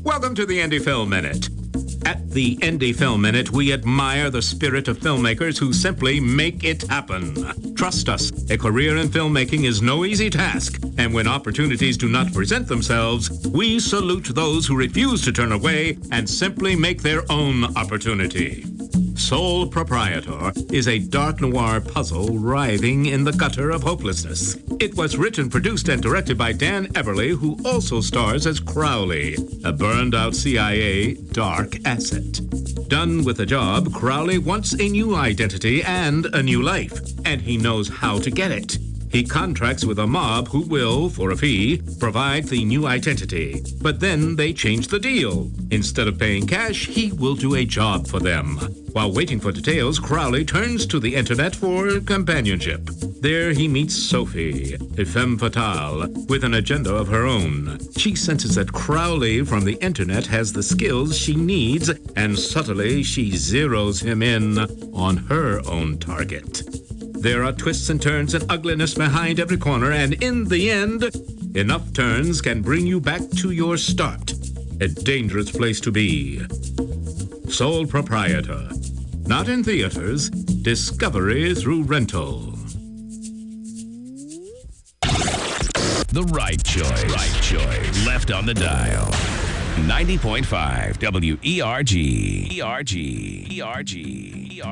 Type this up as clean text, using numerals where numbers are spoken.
Welcome to the Indie Film Minute. At the Indie Film Minute, we admire the spirit of filmmakers who simply make it happen. Trust us, a career in filmmaking is no easy task, and when opportunities do not present themselves, we salute those who refuse to turn away and simply make their own opportunity. Sole Proprietor is a dark noir puzzle writhing in the gutter of hopelessness. It was written, produced, and directed by Dan Everly, who also stars as Crowley, a burned-out CIA dark asset. Done with the job, Crowley wants a new identity and a new life, and he knows how to get it. He contracts with a mob who will, for a fee, provide the new identity. But then they change the deal. Instead of paying cash, he will do a job for them. While waiting for details, Crowley turns to the internet for companionship. There he meets Sophie, a femme fatale, with an agenda of her own. She senses that Crowley from the internet has the skills she needs, and subtly she zeroes him in on her own target. There are twists and turns and ugliness behind every corner, and in the end, enough turns can bring you back to your start. A dangerous place to be. Sole Proprietor. Not in theaters. Discovery through rental. The right choice. Right choice. Left on the dial. 90.5 WERG. ERG.